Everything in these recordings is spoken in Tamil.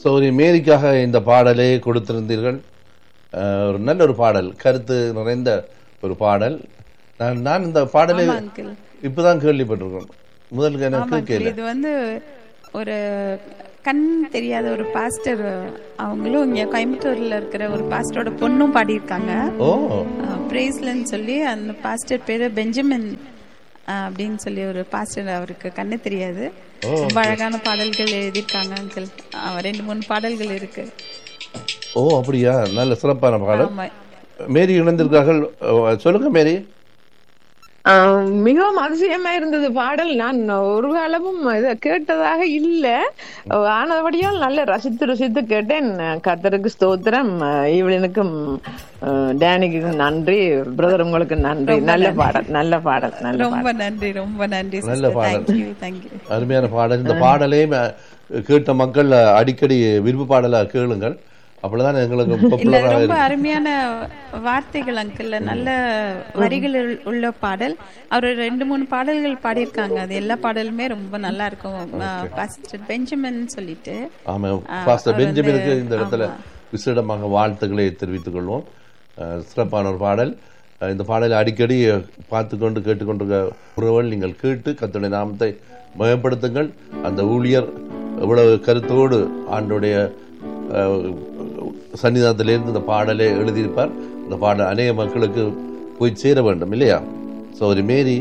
சௌரி மேரிக்காக இந்த பாடலை கொடுத்திருந்தீர்கள். ஒரு நல்ல ஒரு பாடல், கருத்து நிறைந்த ஒரு பாடல். நான் இந்த பாடலை இப்பதான் கேள்விப்பட்டிருக்கேன். முதல் எனக்கு கேள்வி. இது வந்து ஒரு கண் தெரியாத ஒரு பாஸ்டர், அவங்களும் இங்க கோயம்புத்தூர்ல இருக்கிற ஒரு பாஸ்டரோட பொண்ணும் பாடியிருக்காங்க. பிரேஸ்லன்னு சொல்லி அந்த பாஸ்டர் பேரு பெஞ்சமின் அப்படின்னு சொல்லி ஒரு பாஸ்டர். அவருக்கு கண்ணு தெரியாது. ரொம்ப அழகான பாடல்கள் எழுதியிருக்காங்க அங்கிள். 2-3 பாடல்கள் இருக்கு. ஓ அப்படியா, நல்ல சிறப்பான பாடல். மேரி இணைந்திருக்கார்கள், சொல்லுங்க மேரி. மிகவும் அதிசயமா இருந்தது பாடல். நான் ஒரு காலமும் இதை கேட்டதாக இல்ல, ஆனபடியால் நல்ல ரசித்து கேட்டேன். கர்த்தருக்கு ஸ்தோத்திரம். இவளுக்கும் டேனிக்கும் நன்றி, பிரதர் உங்களுக்கு நன்றி. நல்ல பாடல், நல்ல பாடல், ரொம்ப நன்றி, ரொம்ப நன்றி. நல்ல பாடல், அருமையான பாடல். இந்த பாடலே கேட்ட மக்கள் அடிக்கடி விருப்பு பாடலா கேளுங்கள். அப்படிதான் எங்களுக்கு ரொம்ப அருமையான வார்த்தைகள் அங்கிள், நல்ல வரிகள் உள்ள பாடல். அவர் 2-3 பாடல்கள் பாடியிருக்காங்க. அது எல்லா பாடலுமே ரொம்ப நல்லா இருக்கும். பாஸ்டர் பெஞ்சமின் சொல்லிட்டு. ஆமா, பாஸ்டர் பெஞ்சமினுக்கு இந்த இடத்துல விசேடமாக வாழ்த்துக்களை தெரிவித்துக் கொள்வோம். சிறப்பான ஒரு பாடல். இந்த பாடலை அடிக்கடி பார்த்துக்கொண்டு கேட்டுக்கொண்டிருக்க உறவுகள் நீங்கள் கேட்டு கர்த்தருடைய நாமத்தை மயப்படுத்துங்கள். அந்த ஊழியர் எவ்வளவு கருத்தோடு ஆண்டுடைய சன்னிதானத்திலிருந்து இந்த பாடலை எழுதியிருப்பார். இந்த பாடல் அநேக மக்களுக்கு போய் சேர வேண்டும் இல்லையா? சௌரி மேரி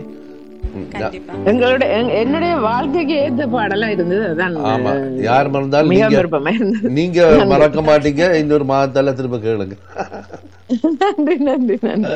என்னுடைய வாழ்க்கைக்கு ஏற்ற பாடலா இருந்தது. ஆமா, யார் மறந்தாலும் நீங்க மறக்க மாட்டீங்க. இன்னொரு மாதத்தால திரும்ப கேளுங்க. நன்றி நன்றி நன்றி.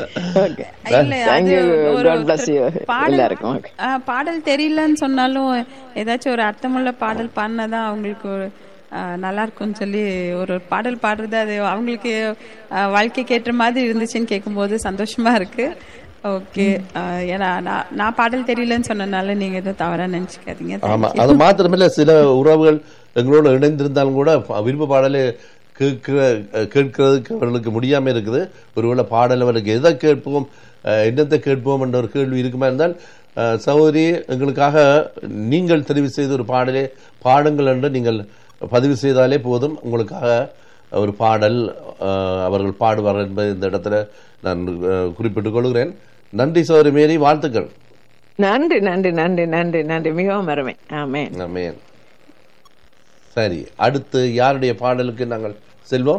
பாடல் தெரியலன்னு சொன்னாலும் ஏதாச்சும் ஒரு அர்த்தமுள்ள பாடல் பாடினாதான் அவங்களுக்கு நல்லா இருக்கும்னு சொல்லி ஒரு பாடல் பாடுறது, அது அவங்களுக்கு வாழ்க்கைக்கு ஏற்ற மாதிரி இருந்துச்சுன்னு கேட்கும்போது சந்தோஷமா இருக்கு. ஓகே, ஏன்னா நான் பாடல் தெரியலன்னு சொன்னனால நீங்க எதுவும் தவறா நினைச்சுக்காதீங்க. ஆமா, அது மாத்திரமில்ல, சில உறவுகள் எங்களோட இணைந்திருந்தாலும் கூட விருப்ப பாடலை கேட்கறதுக்கு அவர்களுக்கு முடியாம இருக்குது. ஒருவேளை பாடல் அவர்களுக்கு எதை கேட்போம், என்னத்தை கேட்போம் என்ற ஒரு கேள்வி இருக்குமா இருந்தால், சௌரி எங்களுக்காக நீங்கள் தெரிவு செய்த ஒரு பாடலே பாடுங்கள் என்று நீங்கள் பதிவு செய்தாலே போதும். உங்களுக்காக ஒரு பாடல் அவர்கள் பாடுவார் என்பதை இந்த இடத்துல நான் குறிப்பிட்டுக் கொள்கிறேன். நன்றி சௌரி மேரி, வாழ்த்துக்கள். நன்றி நன்றி நன்றி நன்றி நன்றி, மிகவும் அருமை. ஆமென் ஆமென். சரி, அடுத்து யாருடைய பாடலுக்கு நாங்கள் செல்வோம்?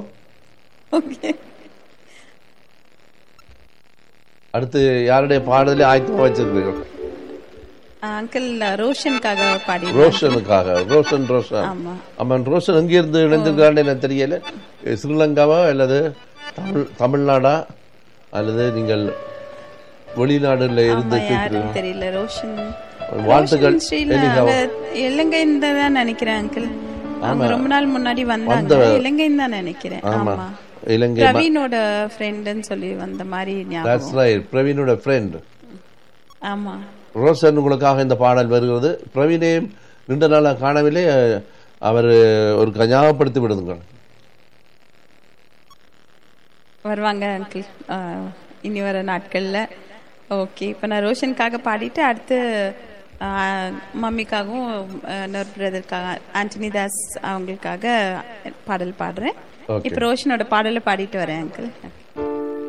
அடுத்து யாருடைய பாடலை ஆயத்தமா வச்சிருக்கீர்கள்? அங்கிள் ரோஷனுக்காக பாடி. ரோஷனுக்காக? ரோஷன் ஆமாம், ரோஷன் எங்கிருந்து இணைந்திருக்கான்னு எனக்கு தெரியல. ஸ்ரீலங்காவா அல்லது தமிழ்நாடா அல்லது நீங்கள் வெளிநாடுல இருந்து தெரியல. ரோஷன் வாழ்த்துக்கள். இலங்கைன்னு தான் நினைக்கிறேன் அங்கிள். ரொம்ப நாள் முன்னாடி வந்தாங்க. இலங்கைன்னு தான் நினைக்கிறேன். ஆமா, இலங்கை பிரவீனோட ஃப்ரெண்ட்னு சொல்லி வந்த மாதிரி ஞாபகம். That's right, பிரவீனோட friend. ஆமா, ரோஷன் உங்களுக்காக இந்த பாடல் வருகிறது. பிரவீனையும் நீண்ட நாளாக காணவில்லை, அவர் ஒரு ஞாபகப்படுத்தி விடுங்க. வருவாங்க அங்கிள் இனி வர நாட்கள்ல. ஓகே, இப்போ நான் ரோஷனுக்காக பாடிட்டு அடுத்து மம்மிக்காகவும் இன்னொரு பிரதருக்காக ஆண்டனி தாஸ் அவங்களுக்காக பாடல் பாடுறேன். இப்போ ரோஷனோட பாடலை பாடிட்டு வரேன் அங்கிள்.